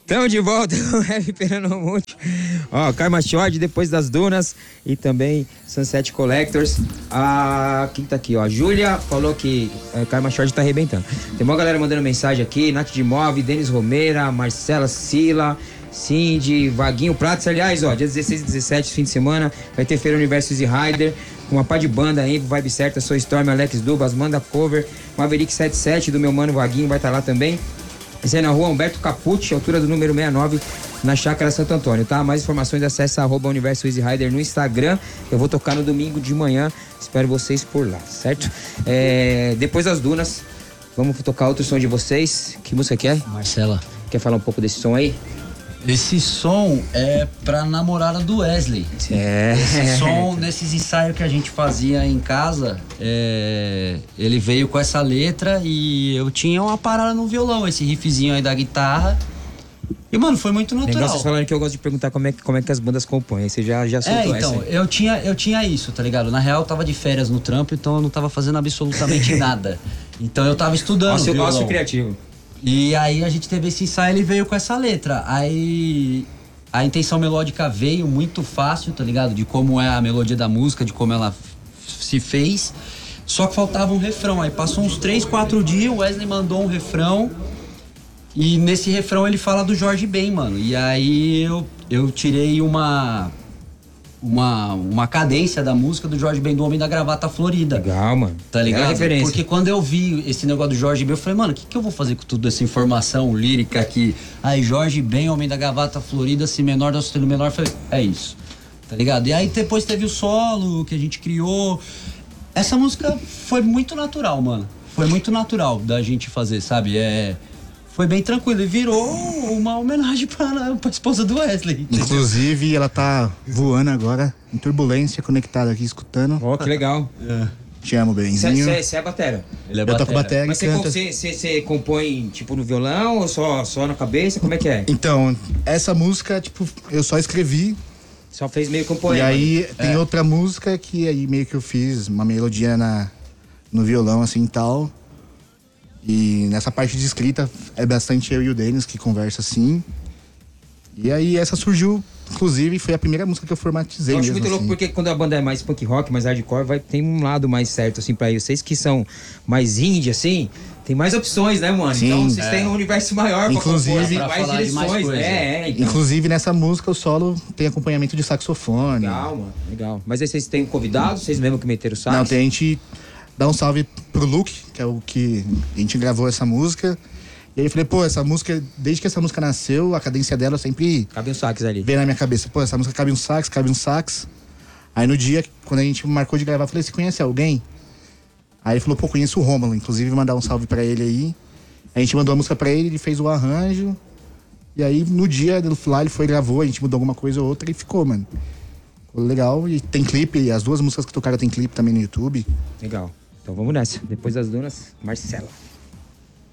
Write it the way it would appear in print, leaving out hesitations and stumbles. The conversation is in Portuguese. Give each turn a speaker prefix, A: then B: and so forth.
A: Tamo de volta com o Rap Pernambuco. Ó, Karma Short, Depois das Dunas e também Sunset Collectors. Quem tá aqui, ó? A Júlia falou que Karma Short tá arrebentando. Tem uma galera mandando mensagem aqui: Nath de Move, Denis Romeira, Marcela Sila, Cindy, Vaguinho Pratos. Aliás, ó, dia 16 e 17, fim de semana, vai ter Feira Universo Easy Rider, com uma pá de banda aí, Vibe Certa, Soul Storm, Alex Dubas, Manda Cover, Maverick 77 do meu mano Vaguinho vai estar lá também. Esse é na rua Humberto Capucci, altura do número 69, na Chácara Santo Antônio, tá? Mais informações acessa @Universo Easy Rider no Instagram. Eu vou tocar no domingo de manhã, espero vocês por lá, certo? Depois das Dunas, vamos tocar outro som de vocês. Que música que é?
B: Marcela.
A: Quer falar um pouco desse som aí?
B: Esse som é pra namorada do Wesley. Esse som, nesses ensaios que a gente fazia em casa, ele veio com essa letra e eu tinha uma parada no violão, esse riffzinho aí da guitarra. E, mano, foi muito natural.
A: Negócio falando que eu gosto de perguntar como é que as bandas compõem. Aí você já soltou
B: então,
A: essa aí.
B: eu tinha isso, tá ligado? Na real, eu tava de férias no trampo, então eu não tava fazendo absolutamente nada. Então eu tava estudando violão.
A: Ócio criativo.
B: E aí a gente teve esse ensaio, ele veio com essa letra. Aí a intenção melódica veio muito fácil, tá ligado? De como é a melodia da música, de como ela se fez. Só que faltava um refrão. Aí passou uns 3, 4 dias, o Wesley mandou um refrão. E nesse refrão ele fala do Jorge Ben, mano. E aí eu tirei uma cadência da música do Jorge Ben, do Homem da Gravata Florida.
A: Legal, mano.
B: Tá ligado?
A: Referência.
B: Porque quando eu vi esse negócio do Jorge Ben, eu falei, mano, o que eu vou fazer com toda essa informação lírica aqui? Aí, Jorge Ben, Homem da Gravata Florida, Si menor, Dó sustenido menor. Eu falei, é isso. Tá ligado? E aí depois teve o solo que a gente criou. Essa música foi muito natural, mano. Foi muito natural da gente fazer, sabe? Foi bem tranquilo e virou uma homenagem pra esposa do Wesley.
C: Inclusive, ela tá voando agora, em turbulência, conectada aqui, escutando.
A: Ó, que legal.
C: Te amo, Benzinho.
A: Você é batera?
B: Ele é
C: Eu toco bateria
A: Mas
C: e canto.
A: você compõe, tipo, no violão ou só na cabeça? Como é que é?
C: Então, essa música, tipo, eu só escrevi.
A: Só fez meio componente.
C: E aí, tem outra música que aí meio que eu fiz uma melodia no violão, assim, e tal. E nessa parte de escrita é bastante eu e o Denis que conversa assim. E aí essa surgiu, inclusive, foi a primeira música que eu formatizei.
A: Eu acho
C: mesmo,
A: muito louco
C: assim.
A: porque quando a banda é mais punk rock, mais hardcore, tem um lado mais certo, assim, pra vocês que são mais indie, assim, tem mais opções, né, mano?
C: Sim,
A: então vocês têm um universo maior
C: Inclusive,
A: pra compor, mais
B: falar de mais
A: direções.
B: coisa.
A: Então.
C: Inclusive nessa música o solo tem acompanhamento de saxofone.
A: Legal, mano, legal. Mas aí vocês têm convidados, vocês mesmo que meteram o sax?
C: Não, tem a gente dá um salve pro Luke, que é o que a gente gravou essa música. E aí eu falei, pô, essa música, desde que essa música nasceu, a cadência dela sempre
A: Cabe um sax ali.
C: veio na minha cabeça. Pô, essa música cabe um sax. Aí no dia, quando a gente marcou de gravar, eu falei, você conhece alguém? Aí ele falou, pô, conheço o Rômulo, inclusive mandar um salve pra ele aí. A gente mandou a música pra ele fez o arranjo. E aí no dia lá ele foi e gravou, a gente mudou alguma coisa ou outra e ficou, mano. Ficou legal. E tem clipe, as duas músicas que tocaram tem clipe também no YouTube.
A: Legal. Então vamos nessa. Depois das Dunas, Marcela.